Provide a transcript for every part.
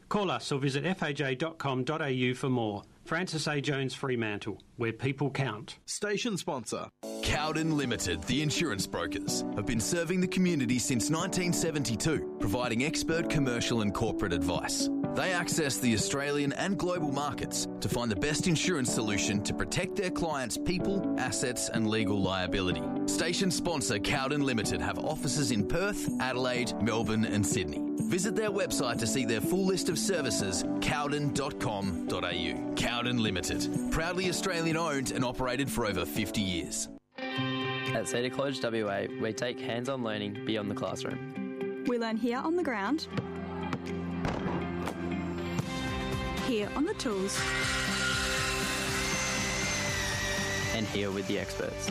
Call us or visit faj.com.au for more. Francis A. Jones Fremantle, where people count. Station sponsor. Cowden Limited, the insurance brokers, have been serving the community since 1972, providing expert commercial and corporate advice. They access the Australian and global markets to find the best insurance solution to protect their clients' people, assets and legal liability. Station sponsor Cowden Limited have offices in Perth, Adelaide, Melbourne and Sydney. Visit their website to see their full list of services, cowden.com.au. Cowden Limited, proudly Australian owned and operated for over 50 years. At Cedar College WA, we take hands-on learning beyond the classroom. We learn here on the ground, here on the tools, and here with the experts.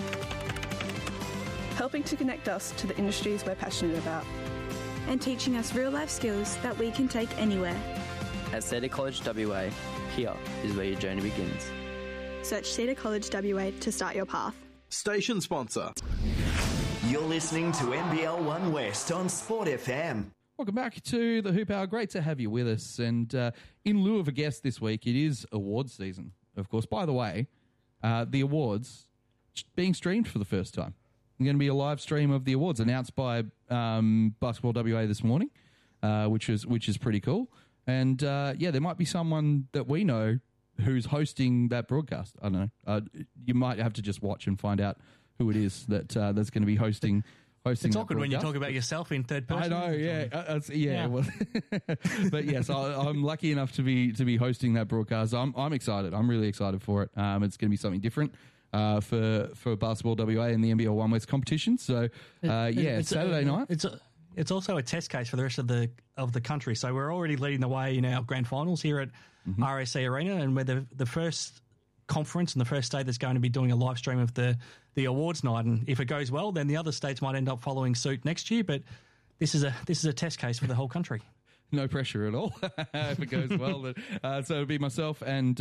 helping to connect us to the industries we're passionate about. And teaching us real-life skills that we can take anywhere. At Cedar College WA, here is where your journey begins. Search Cedar College WA to start your path. Station sponsor. You're listening to NBL One West on Sport FM. Welcome back to the Hoop Hour. Great to have you with us. And in lieu of a guest this week, it is awards season, of course. By the way, the awards being streamed for the first time. There's going to be a live stream of the awards announced by Basketball WA this morning, which is pretty cool. And there might be someone that we know who's hosting that broadcast. I don't know. You might have to just watch and find out who it is that's going to be hosting. It's awkward when you talk about yourself in third person. I know, yeah. Well, but yes, I'm lucky enough to be hosting that broadcast. I'm excited. I'm really excited for it. It's going to be something different for Basketball WA and the NBL One West competition. So Saturday night. It's also a test case for the rest of the country. So we're already leading the way in our grand finals here at RSC Arena, and we're the first conference and the first state that's going to be doing a live stream of the awards night. And if it goes well, then the other states might end up following suit next year. But this is a test case for the whole country. No pressure at all if it goes well. So it'll be myself and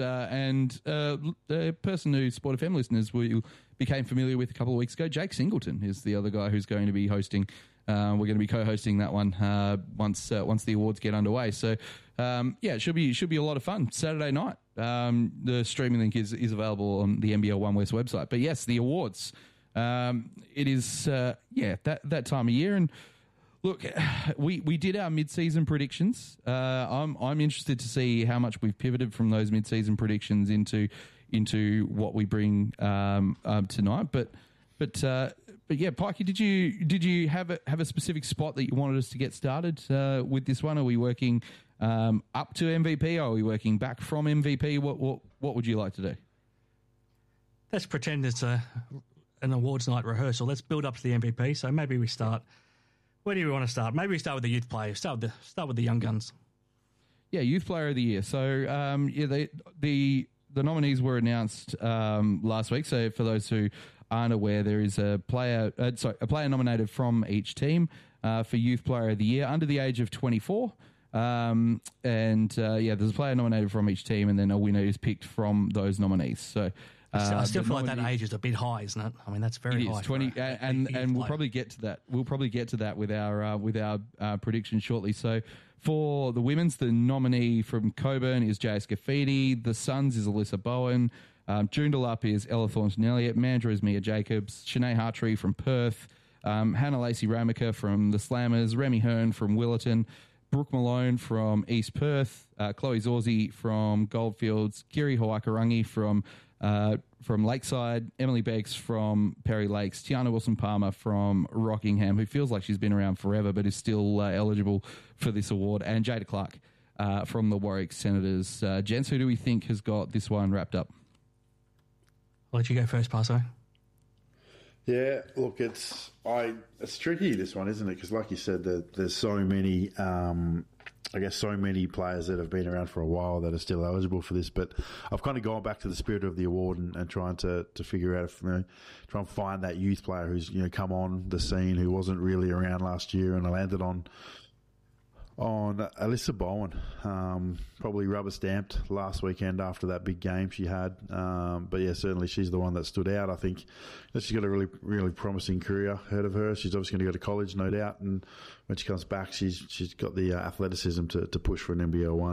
the person who Sport FM listeners became familiar with a couple of weeks ago. Jake Singleton is the other guy who's going to be hosting. We're going to be co-hosting that one once the awards get underway. So it should be a lot of fun. Saturday night. The streaming link is available on the NBL One West website. But yes, the awards. It is that time of year. And look, we did our mid-season predictions. I'm interested to see how much we've pivoted from those mid-season predictions into what we bring tonight. But yeah, Pikey, did you have a specific spot that you wanted us to get started with this one? Are we working up to MVP? Are we working back from MVP? What would you like to do? Let's pretend it's an awards night rehearsal. Let's build up to the MVP. So maybe we start. Where do we want to start? Maybe we start with the youth players. Start with the young guns. Yeah, youth player of the year. So the nominees were announced last week. So for those who aren't aware, there is a player nominated from each team for youth player of the year under the age of 24. There's a player nominated from each team, and then a winner is picked from those nominees. So I still feel like that age is a bit high, isn't it? I mean, that's very high. 20, and we'll probably get to that. We'll probably get to that with our prediction shortly. So for the women's, the nominee from Coburn is J.S. Gaffiti. The Suns is Alyssa Bowen. Joondalup is Ella Thornton-Elliott. Mandurah is Mia Jacobs. Shanae Hartree from Perth. Hannah Lacey-Ramaker from the Slammers. Remy Hearn from Willerton. Brooke Malone from East Perth. Chloe Zorzi from Goldfields. Kiri Hawakarangi from Lakeside. Emily Beggs from Perry Lakes. Tiana Wilson-Palmer from Rockingham, who feels like she's been around forever but is still eligible for this award. And Jada Clark from the Warwick Senators. Gents, who do we think has got this one wrapped up? I'll let you go first, Paso. Yeah, look, it's tricky, this one, isn't it? Because like you said, there's so many, so many players that have been around for a while that are still eligible for this. But I've kind of gone back to the spirit of the award and trying to figure out, try and find that youth player who's, come on the scene, who wasn't really around last year, and I landed on Alyssa Bowen. Probably rubber stamped last weekend after that big game she had. But yeah, certainly she's the one that stood out. I think that she's got a really, really promising career ahead of her. She's obviously going to go to college, no doubt. And when she comes back, she's got the athleticism to push for an NBL one.